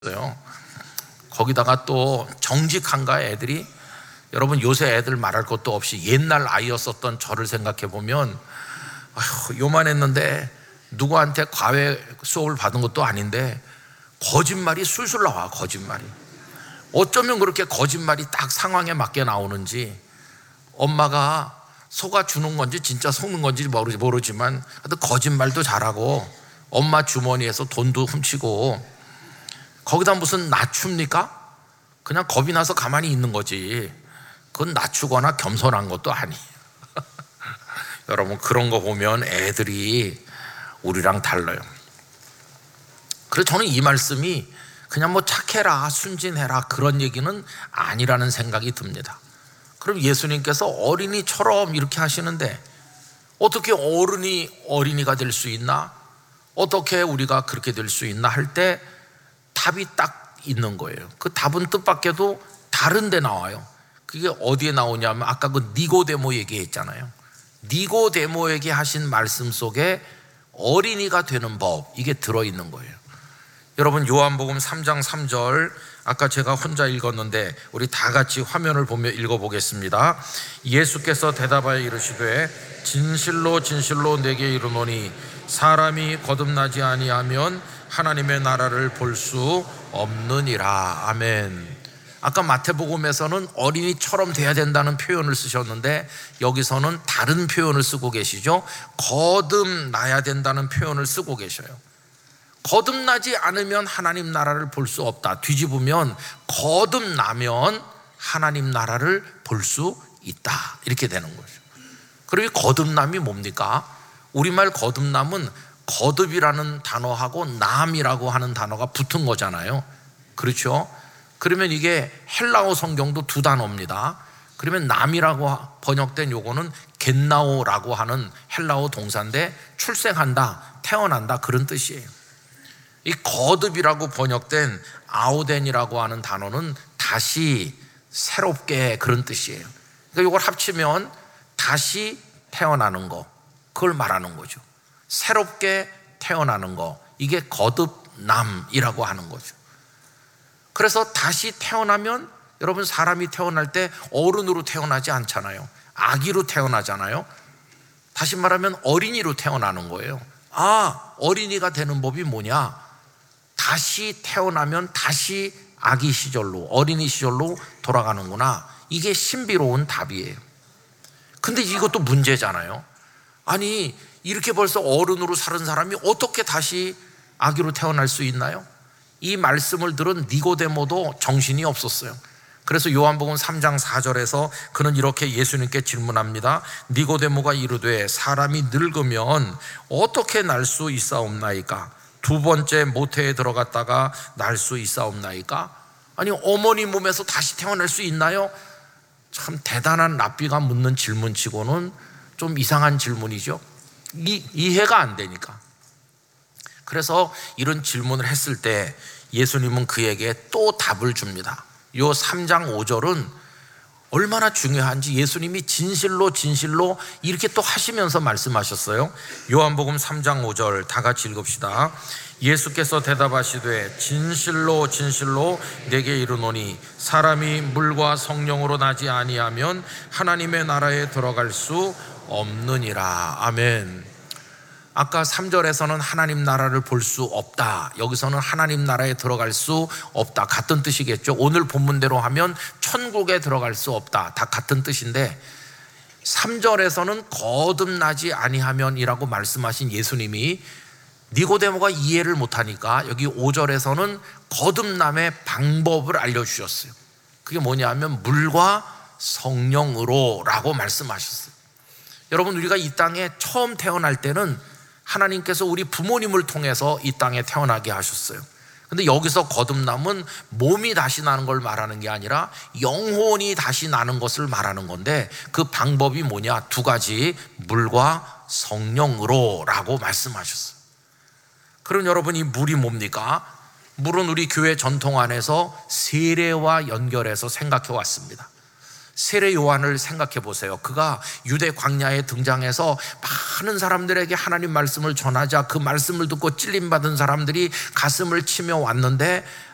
있어요. 거기다가 또 정직한가 애들이. 여러분 요새 애들 말할 것도 없이 옛날 아이였었던 저를 생각해 보면 요만했는데 누구한테 과외 수업을 받은 것도 아닌데 거짓말이 술술 나와. 거짓말이 어쩌면 그렇게 거짓말이 딱 상황에 맞게 나오는지, 엄마가 속아주는 건지 진짜 속는 건지 모르지만 하여튼 거짓말도 잘하고 엄마 주머니에서 돈도 훔치고, 거기다 무슨 낮춥니까? 그냥 겁이 나서 가만히 있는 거지. 그건 낮추거나 겸손한 것도 아니에요. 여러분 그런 거 보면 애들이 우리랑 달라요. 그래서 저는 이 말씀이 그냥 뭐 착해라 순진해라 그런 얘기는 아니라는 생각이 듭니다. 그럼 예수님께서 어린이처럼 이렇게 하시는데 어떻게 어른이 어린이가 될 수 있나? 어떻게 우리가 그렇게 될 수 있나 할 때 답이 딱 있는 거예요. 그 답은 뜻밖에도 다른 데 나와요. 그게 어디에 나오냐면 아까 그 니고데모 얘기했잖아요. 니고데모에게 하신 말씀 속에 어린이가 되는 법, 이게 들어있는 거예요. 여러분 요한복음 3장 3절, 아까 제가 혼자 읽었는데 우리 다 같이 화면을 보며 읽어보겠습니다. 예수께서 대답하여 이르시되 진실로 진실로 내게 이르노니 사람이 거듭나지 아니하면 하나님의 나라를 볼 수 없느니라. 아멘. 아까 마태복음에서는 어린이처럼 돼야 된다는 표현을 쓰셨는데 여기서는 다른 표현을 쓰고 계시죠. 거듭나야 된다는 표현을 쓰고 계셔요. 거듭나지 않으면 하나님 나라를 볼 수 없다. 뒤집으면 거듭나면 하나님 나라를 볼 수 있다, 이렇게 되는 거죠. 그리고 거듭남이 뭡니까? 우리말 거듭남은 거듭이라는 단어하고 남이라고 하는 단어가 붙은 거잖아요. 그렇죠? 그러면 이게 헬라어 성경도 두 단어입니다. 그러면 남이라고 번역된 요거는 겟나오라고 하는 헬라어 동사인데 출생한다, 태어난다 그런 뜻이에요. 이 거듭이라고 번역된 아우덴이라고 하는 단어는 다시 새롭게 그런 뜻이에요. 그러니까 이걸 합치면 다시 태어나는 거, 그걸 말하는 거죠. 새롭게 태어나는 거, 이게 거듭남이라고 하는 거죠. 그래서 다시 태어나면 여러분 사람이 태어날 때 어른으로 태어나지 않잖아요. 아기로 태어나잖아요. 다시 말하면 어린이로 태어나는 거예요. 아, 어린이가 되는 법이 뭐냐? 다시 태어나면 다시 아기 시절로, 어린이 시절로 돌아가는구나. 이게 신비로운 답이에요. 근데 이것도 문제잖아요. 아니 이렇게 벌써 어른으로 사는 사람이 어떻게 다시 아기로 태어날 수 있나요? 이 말씀을 들은 니고데모도 정신이 없었어요. 그래서 요한복음 3장 4절에서 그는 이렇게 예수님께 질문합니다. 니고데모가 이르되 사람이 늙으면 어떻게 날 수 있사옵나이까? 두 번째 모태에 들어갔다가 날 수 있사옵나이까? 아니 어머니 몸에서 다시 태어날 수 있나요? 참 대단한 랍비가 묻는 질문치고는 좀 이상한 질문이죠. 이해가 안 되니까. 그래서 이런 질문을 했을 때 예수님은 그에게 또 답을 줍니다. 요 3장 5절은 얼마나 중요한지 예수님이 진실로 진실로 이렇게 또 하시면서 말씀하셨어요. 요한복음 3장 5절 다 같이 읽읍시다. 예수께서 대답하시되 진실로 진실로 내게 이르노니 사람이 물과 성령으로 나지 아니하면 하나님의 나라에 들어갈 수 없느니라. 아멘. 아까 3절에서는 하나님 나라를 볼 수 없다, 여기서는 하나님 나라에 들어갈 수 없다, 같은 뜻이겠죠. 오늘 본문대로 하면 천국에 들어갈 수 없다, 다 같은 뜻인데 3절에서는 거듭나지 아니하면 이라고 말씀하신 예수님이 니고데모가 이해를 못하니까 여기 5절에서는 거듭남의 방법을 알려주셨어요. 그게 뭐냐면 물과 성령으로 라고 말씀하셨어요. 여러분 우리가 이 땅에 처음 태어날 때는 하나님께서 우리 부모님을 통해서 이 땅에 태어나게 하셨어요. 근데 여기서 거듭남은 몸이 다시 나는 걸 말하는 게 아니라 영혼이 다시 나는 것을 말하는 건데 그 방법이 뭐냐? 두 가지, 물과 성령으로 라고 말씀하셨어요. 그럼 여러분 이 물이 뭡니까? 물은 우리 교회 전통 안에서 세례와 연결해서 생각해 왔습니다. 세례 요한을 생각해 보세요. 그가 유대 광야에 등장해서 많은 사람들에게 하나님 말씀을 전하자 그 말씀을 듣고 찔림받은 사람들이 가슴을 치며 왔는데